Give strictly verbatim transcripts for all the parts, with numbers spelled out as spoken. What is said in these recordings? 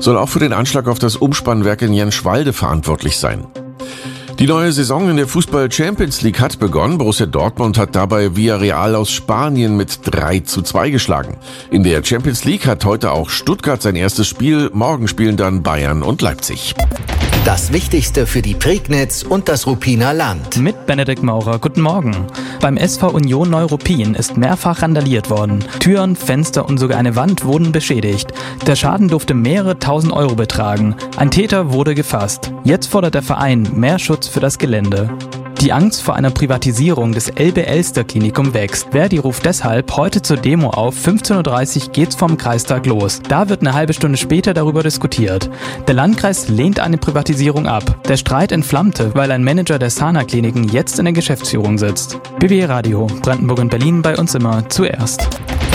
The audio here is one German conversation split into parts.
soll auch für den Anschlag auf das Umspannwerk in Jenschwalde verantwortlich sein. Die neue Saison in der Fußball-Champions League hat begonnen. Borussia Dortmund hat dabei Villarreal aus Spanien mit drei zu zwei geschlagen. In der Champions League hat heute auch Stuttgart sein erstes Spiel. Morgen spielen dann Bayern und Leipzig. Das Wichtigste für die Prignitz und das Ruppiner Land. Mit Benedikt Maurer, guten Morgen. Beim S V Union Neuruppin ist mehrfach randaliert worden. Türen, Fenster und sogar eine Wand wurden beschädigt. Der Schaden durfte mehrere tausend Euro betragen. Ein Täter wurde gefasst. Jetzt fordert der Verein mehr Schutz für das Gelände. Die Angst vor einer Privatisierung des Elbe-Elster-Klinikum wächst. Verdi ruft deshalb heute zur Demo auf. fünfzehn Uhr dreißig geht's vom Kreistag los. Da wird eine halbe Stunde später darüber diskutiert. Der Landkreis lehnt eine Privatisierung ab. Der Streit entflammte, weil ein Manager der Sana-Kliniken jetzt in der Geschäftsführung sitzt. B B Radio, Brandenburg und Berlin, bei uns immer zuerst.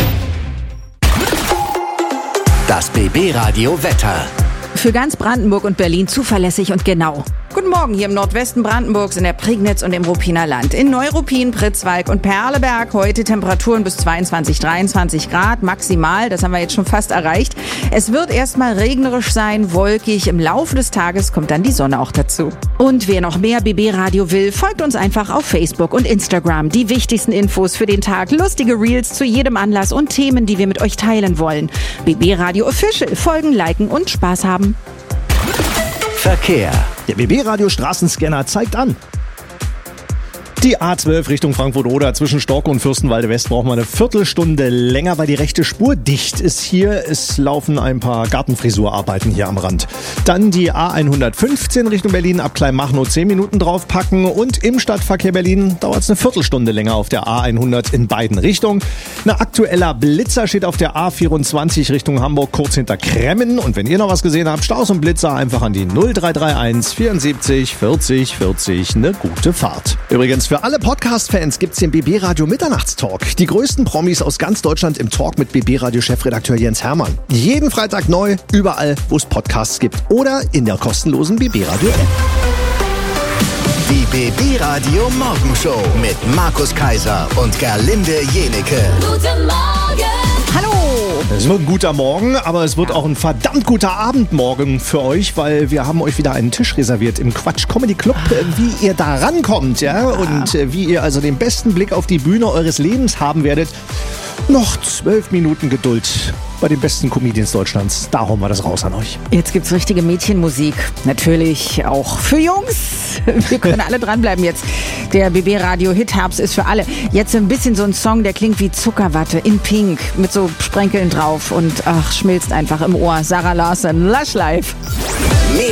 Das B B Radio Wetter. Für ganz Brandenburg und Berlin zuverlässig und genau. Guten Morgen hier im Nordwesten Brandenburgs, in der Prignitz und im Ruppiner Land. In Neuruppin, Pritzwalk und Perleberg heute Temperaturen bis zweiundzwanzig, dreiundzwanzig Grad maximal. Das haben wir jetzt schon fast erreicht. Es wird erstmal regnerisch sein, wolkig. Im Laufe des Tages kommt dann die Sonne auch dazu. Und wer noch mehr B B Radio will, folgt uns einfach auf Facebook und Instagram. Die wichtigsten Infos für den Tag, lustige Reels zu jedem Anlass und Themen, die wir mit euch teilen wollen. B B Radio Official, folgen, liken und Spaß haben. Verkehr. Der B B Radio Straßenscanner zeigt an. Die A zwölf Richtung Frankfurt-Oder zwischen Storke und Fürstenwalde West braucht man eine Viertelstunde länger, weil die rechte Spur dicht ist hier. Es laufen ein paar Gartenfrisurarbeiten hier am Rand. Dann die A hundertfünfzehn Richtung Berlin ab Kleinmachnow zehn Minuten draufpacken. Und im Stadtverkehr Berlin dauert es eine Viertelstunde länger auf der A hundert in beiden Richtungen. Ein aktueller Blitzer steht auf der A vierundzwanzig Richtung Hamburg kurz hinter Kremmen. Und wenn ihr noch was gesehen habt, Staus und Blitzer einfach an die null drei drei eins vierundsiebzig vierzig vierzig. Eine gute Fahrt. Übrigens, für alle Podcast-Fans gibt's den B B Radio Mitternachtstalk. Die größten Promis aus ganz Deutschland im Talk mit B B Radio-Chefredakteur Jens Hermann. Jeden Freitag neu, überall, wo es Podcasts gibt. Oder in der kostenlosen B B Radio App. Die B B Radio Morgenshow mit Markus Kaiser und Gerlinde Jenecke. Guten Morgen! Hallo! Es wird ein guter Morgen, aber es wird auch ein verdammt guter Abend morgen für euch, weil wir haben euch wieder einen Tisch reserviert im Quatsch Comedy Club, wie ihr da rankommt, ja, und wie ihr also den besten Blick auf die Bühne eures Lebens haben werdet. Noch zwölf Minuten Geduld bei den besten Comedians Deutschlands. Da hauen wir das raus an euch. Jetzt gibt's richtige Mädchenmusik. Natürlich auch für Jungs. Wir können alle dranbleiben jetzt. Der B B Radio Hit Herbst ist für alle. Jetzt ein bisschen so ein Song, der klingt wie Zuckerwatte in Pink mit so Sprenkeln drauf und ach, schmilzt einfach im Ohr. Sarah Larson, Lush Life.